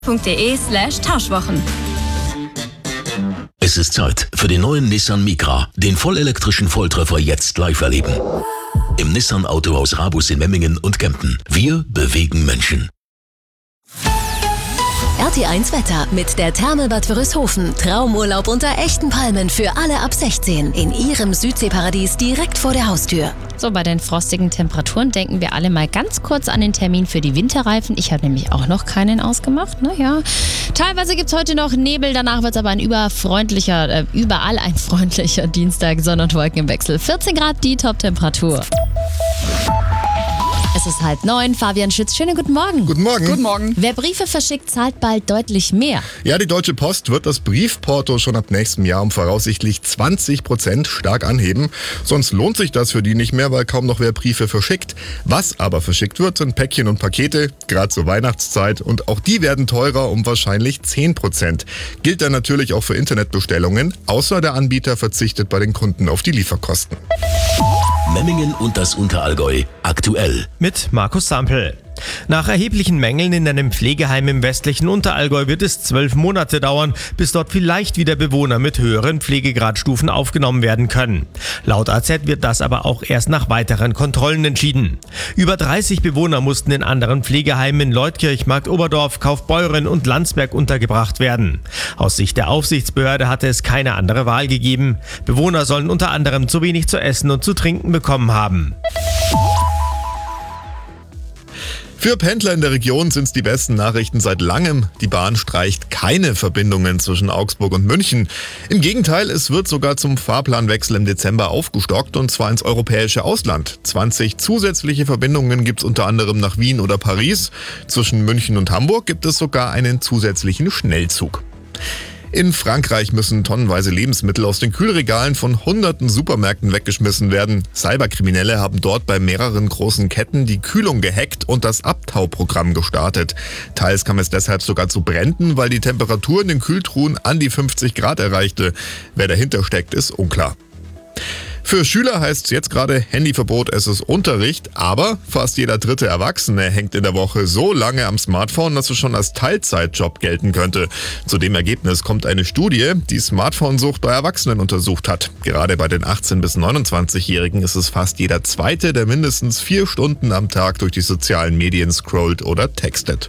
.de/Tauschwochen. Es ist Zeit für den neuen Nissan Micra, den vollelektrischen Volltreffer jetzt live erleben. Im Nissan Autohaus Rabus in Memmingen und Kempten. Wir bewegen Menschen. RT1 Wetter mit der Thermalbad Wörishofen. Traumurlaub unter echten Palmen für alle ab 16 in ihrem Südseeparadies direkt vor der Haustür. So, bei den frostigen Temperaturen denken wir alle mal ganz kurz an den Termin für die Winterreifen. Ich habe nämlich auch noch keinen ausgemacht. Naja, teilweise gibt es heute noch Nebel, danach wird es aber überall ein freundlicher Dienstag, Sonne und Wolken im Wechsel. 14 Grad die Top-Temperatur. Es ist 8:30. Fabian Schütz, schönen guten Morgen. Guten Morgen. Guten Morgen. Wer Briefe verschickt, zahlt bald deutlich mehr. Ja, die Deutsche Post wird das Briefporto schon ab nächstem Jahr um voraussichtlich 20% stark anheben. Sonst lohnt sich das für die nicht mehr, weil kaum noch wer Briefe verschickt. Was aber verschickt wird, sind Päckchen und Pakete, gerade zur Weihnachtszeit. Und auch die werden teurer um wahrscheinlich 10%. Gilt dann natürlich auch für Internetbestellungen, außer der Anbieter verzichtet bei den Kunden auf die Lieferkosten. Memmingen und das Unterallgäu aktuell. Mit Markus Sampel. Nach erheblichen Mängeln in einem Pflegeheim im westlichen Unterallgäu wird es 12 Monate dauern, bis dort vielleicht wieder Bewohner mit höheren Pflegegradstufen aufgenommen werden können. Laut AZ wird das aber auch erst nach weiteren Kontrollen entschieden. Über 30 Bewohner mussten in anderen Pflegeheimen in Leutkirch, Marktoberdorf, Kaufbeuren und Landsberg untergebracht werden. Aus Sicht der Aufsichtsbehörde hatte es keine andere Wahl gegeben. Bewohner sollen unter anderem zu wenig zu essen und zu trinken bekommen haben. Für Pendler in der Region sind es die besten Nachrichten seit langem. Die Bahn streicht keine Verbindungen zwischen Augsburg und München. Im Gegenteil, es wird sogar zum Fahrplanwechsel im Dezember aufgestockt, und zwar ins europäische Ausland. 20 zusätzliche Verbindungen gibt es unter anderem nach Wien oder Paris. Zwischen München und Hamburg gibt es sogar einen zusätzlichen Schnellzug. In Frankreich müssen tonnenweise Lebensmittel aus den Kühlregalen von hunderten Supermärkten weggeschmissen werden. Cyberkriminelle haben dort bei mehreren großen Ketten die Kühlung gehackt und das Abtauprogramm gestartet. Teils kam es deshalb sogar zu Bränden, weil die Temperatur in den Kühltruhen an die 50 Grad erreichte. Wer dahinter steckt, ist unklar. Für Schüler heißt es jetzt gerade Handyverbot, es ist Unterricht, aber fast jeder dritte Erwachsene hängt in der Woche so lange am Smartphone, dass es schon als Teilzeitjob gelten könnte. Zu dem Ergebnis kommt eine Studie, die Smartphone-Sucht bei Erwachsenen untersucht hat. Gerade bei den 18- bis 29-Jährigen ist es fast jeder Zweite, der mindestens 4 Stunden am Tag durch die sozialen Medien scrollt oder textet.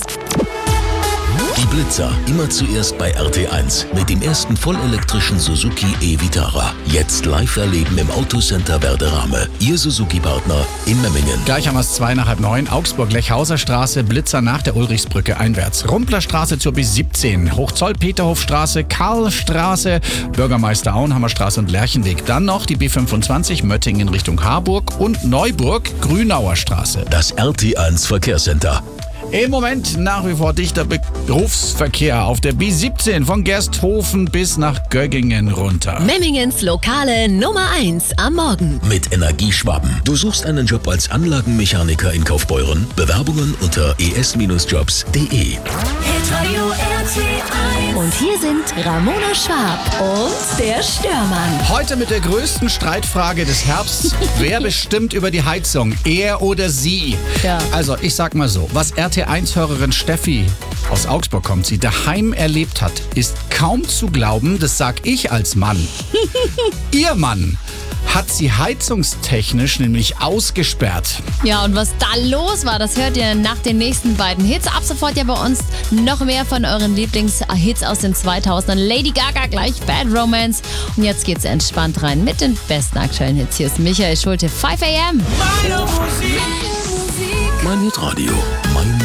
Die Blitzer immer zuerst bei RT1 mit dem ersten vollelektrischen Suzuki e-Vitara. Jetzt live erleben im Autocenter Werderame. Ihr Suzuki-Partner in Memmingen. Gleich haben wir es 8:30. Augsburg-Lechhauser Straße, Blitzer nach der Ulrichsbrücke einwärts. Rumplerstraße zur B17, Hochzoll-Peterhofstraße, Karlstraße, Bürgermeister Auenhammerstraße und Lerchenweg. Dann noch die B25 Möttingen Richtung Harburg und Neuburg, Grünauer Straße. Das RT1 Verkehrscenter. Im Moment nach wie vor dichter Berufsverkehr auf der B17 von Gersthofen bis nach Göggingen runter. Memmingens lokale Nummer 1 am Morgen. Mit Energieschwaben. Du suchst einen Job als Anlagenmechaniker in Kaufbeuren? Bewerbungen unter es-jobs.de. Und hier sind Ramona Schwab und der Störmann. Heute mit der größten Streitfrage des Herbsts. Wer bestimmt über die Heizung? Er oder sie? Ja. Also, ich sag mal so, was RT1-Hörerin Steffi aus Augsburg kommt, sie daheim erlebt hat, ist kaum zu glauben, das sag ich als Mann. Ihr Mann hat sie heizungstechnisch nämlich ausgesperrt. Ja, und was da los war, das hört ihr nach den nächsten beiden Hits. Ab sofort ja bei uns noch mehr von euren Lieblingshits aus den 2000ern. Lady Gaga gleich, Bad Romance. Und jetzt geht's entspannt rein mit den besten aktuellen Hits. Hier ist Michael Schulte, 5 AM. Mein Hitradio. Mein